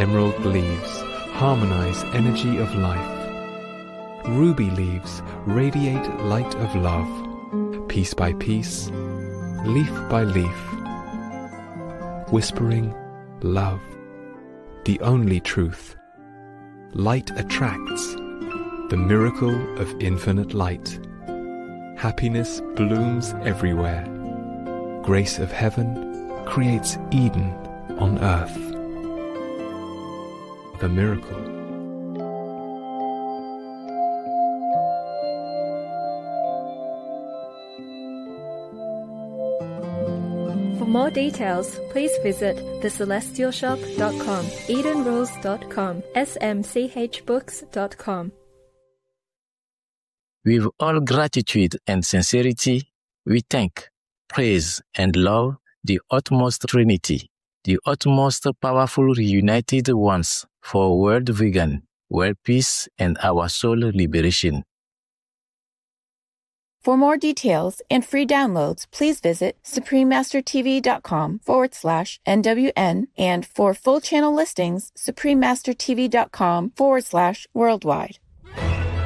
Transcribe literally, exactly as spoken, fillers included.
Emerald leaves harmonize energy of life. Ruby leaves radiate light of love. Piece by piece, leaf by leaf, whispering love, the only truth. Light attracts, the miracle of infinite light. Happiness blooms everywhere. Grace of heaven creates Eden on earth. The miracle. For more details, please visit the celestial shop dot com, eden rose dot com, s m c h books dot com. With all gratitude and sincerity, we thank, praise, and love the utmost Trinity, the utmost powerful reunited ones for world vegan, world peace, and our soul liberation. For more details and free downloads, please visit suprememastertv.com forward slash NWN, and for full channel listings, suprememastertv.com forward slash worldwide.